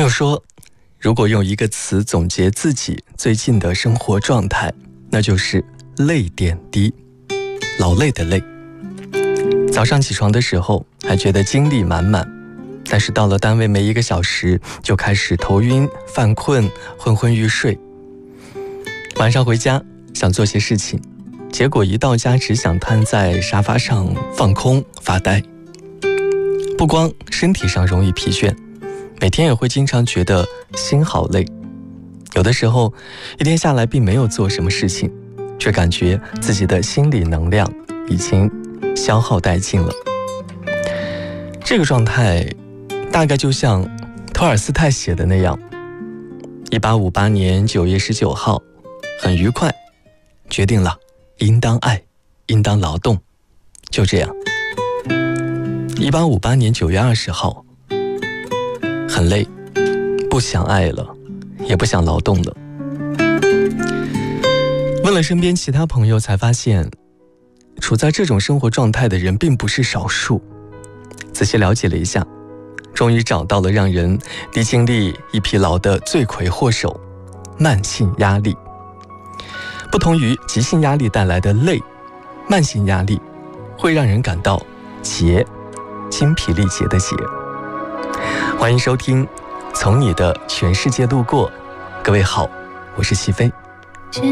友说，如果用一个词总结自己最近的生活状态，那就是累点低，劳累的累。早上起床的时候还觉得精力满满，但是到了单位没1个小时就开始头晕、犯困、昏昏欲睡。晚上回家想做些事情，结果一到家只想瘫在沙发上放空发呆。不光身体上容易疲倦，每天也会经常觉得心好累。有的时候一天下来并没有做什么事情，却感觉自己的心理能量已经消耗殆尽了。这个状态大概就像托尔斯泰写的那样，1858年9月19号，很愉快，决定了应当爱，应当劳动。就这样1858年9月20号，很累，不想爱了，也不想劳动了。问了身边其他朋友才发现，处在这种生活状态的人并不是少数。仔细了解了一下，终于找到了让人低精力易疲劳的罪魁祸首——慢性压力。不同于急性压力带来的累，慢性压力会让人感到竭，精疲力竭的竭。欢迎收听《从你的全世界路过》，各位好，我是西飞。